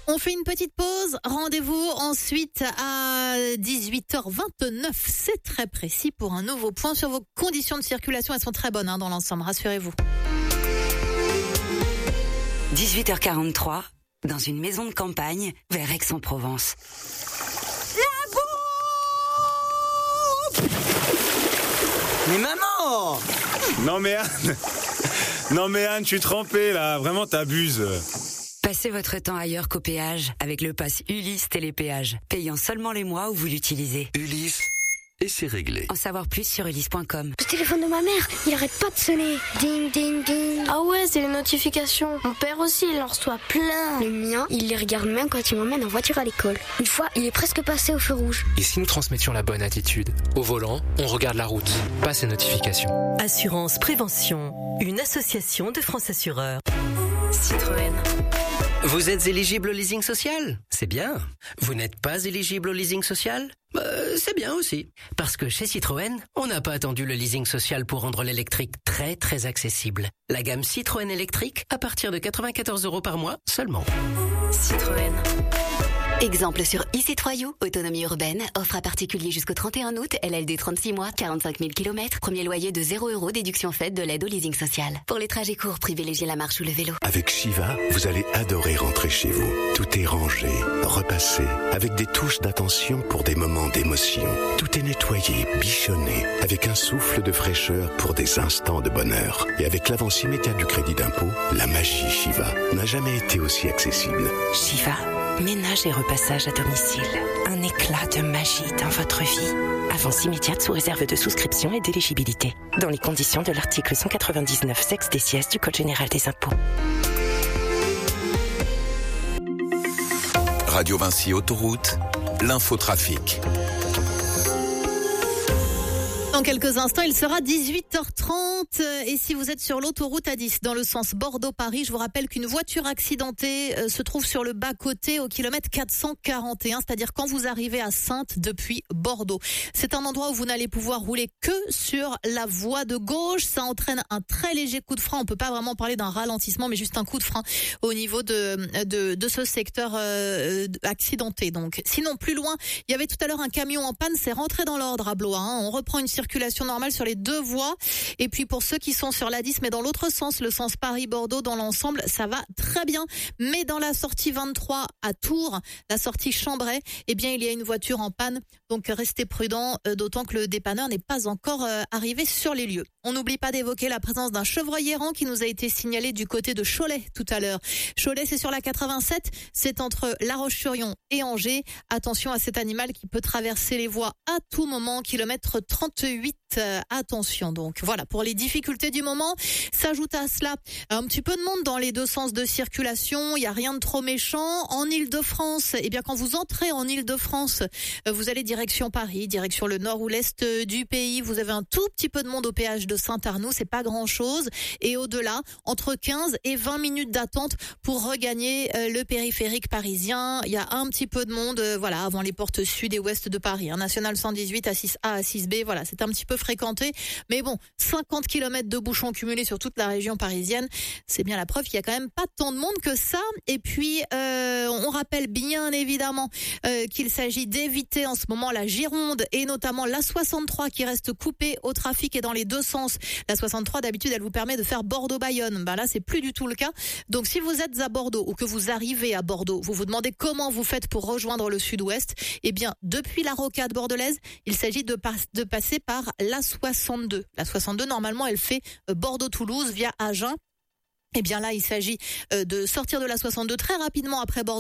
On fait une petite pause. Rendez-vous ensuite à 18h29. C'est très précis pour un nouveau point sur vos conditions de circulation. Elles sont très bonnes dans l'ensemble, rassurez-vous. 18h43, dans une maison de campagne, vers Aix-en-Provence. Mais maman! Non mais Anne, je suis trempé là, vraiment t'abuses. Passez votre temps ailleurs qu'au péage avec le pass Ulysse Télépéage, payant seulement les mois où vous l'utilisez. Ulysse, et c'est réglé. En savoir plus sur ulysse.com. Le téléphone de ma mère, il arrête pas de sonner. Ding, ding, ding. Ah ouais, c'est les notifications. Mon père aussi, il en reçoit plein. Le mien, il les regarde même quand il m'emmène en voiture à l'école. Une fois, il est presque passé au feu rouge. Et si nous transmettions la bonne attitude? Au volant, on regarde la route, pas ses notifications. Assurance Prévention, une association de France Assureurs. Citroën. Vous êtes éligible au leasing social? C'est bien. Vous n'êtes pas éligible au leasing social? C'est bien aussi. Parce que chez Citroën, on n'a pas attendu le leasing social pour rendre l'électrique très très accessible. La gamme Citroën électrique à partir de 94 € par mois seulement. Citroën. Exemple sur e-C3U, autonomie urbaine, offre à particulier jusqu'au 31 août, LLD 36 mois, 45 000 km, premier loyer de 0 €, déduction faite de l'aide au leasing social. Pour les trajets courts, privilégiez la marche ou le vélo. Avec Shiva, vous allez adorer rentrer chez vous. Tout est rangé, repassé, avec des touches d'attention pour des moments d'émotion. Tout est nettoyé, bichonné, avec un souffle de fraîcheur pour des instants de bonheur. Et avec l'avance immédiate du crédit d'impôt, la magie Shiva n'a jamais été aussi accessible. Shiva, ménage et repassage à domicile. Un éclat de magie dans votre vie. Avance immédiate sous réserve de souscription et d'éligibilité. Dans les conditions de l'article 199 sexe des sièges du Code général des impôts. Radio Vinci Autoroute, l'infotrafic. Dans quelques instants, il sera 18h30 et si vous êtes sur l'autoroute A10 dans le sens Bordeaux-Paris, je vous rappelle qu'une voiture accidentée se trouve sur le bas-côté au kilomètre 441, c'est-à-dire quand vous arrivez à Saintes depuis Bordeaux. C'est un endroit où vous n'allez pouvoir rouler que sur la voie de gauche. Ça entraîne un très léger coup de frein. On peut pas vraiment parler d'un ralentissement, mais juste un coup de frein au niveau de ce secteur accidenté. Donc, sinon, plus loin, il y avait tout à l'heure un camion en panne. C'est rentré dans l'ordre à Blois. On reprend une circulation normale sur les deux voies. Et puis pour ceux qui sont sur l'A10, mais dans l'autre sens, le sens Paris-Bordeaux, dans l'ensemble, ça va très bien. Mais dans la sortie 23 à Tours, la sortie Chambray, eh bien, il y a une voiture en panne. Donc restez prudents, d'autant que le dépanneur n'est pas encore arrivé sur les lieux. On n'oublie pas d'évoquer la présence d'un chevreuil errant qui nous a été signalé du côté de Cholet tout à l'heure. Cholet, c'est sur la 87, c'est entre La Roche-sur-Yon et Angers. Attention à cet animal qui peut traverser les voies à tout moment, kilomètre 38. Attention donc. Voilà, pour les difficultés du moment, s'ajoute à cela un petit peu de monde dans les deux sens de circulation. Il n'y a rien de trop méchant. En Île-de-France, eh bien quand vous entrez en Île-de-France, vous allez direction Paris, direction le nord ou l'est du pays. Vous avez un tout petit peu de monde au péage de Saint-Arnoux, c'est pas grand-chose. Et au-delà, entre 15 et 20 minutes d'attente pour regagner le périphérique parisien. Il y a un petit peu de monde, voilà, avant les portes sud et ouest de Paris. National 118 à 6A à 6B, voilà, c'est un petit peu fréquenté. Mais bon, 50 km de bouchons cumulés sur toute la région parisienne, c'est bien la preuve qu'il y a quand même pas tant de monde que ça. Et puis, on rappelle bien évidemment qu'il s'agit d'éviter en ce moment la Gironde et notamment la 63 qui reste coupée au trafic et dans les deux sens. La 63, d'habitude, elle vous permet de faire Bordeaux-Bayonne. Ben là, c'est plus du tout le cas. Donc, si vous êtes à Bordeaux ou que vous arrivez à Bordeaux, vous vous demandez comment vous faites pour rejoindre le sud-ouest. Eh bien, depuis la rocade bordelaise, il s'agit de passer par la 62. La 62, normalement, elle fait Bordeaux-Toulouse via Agen. Eh bien là, il s'agit de sortir de la 62 très rapidement après Bordeaux.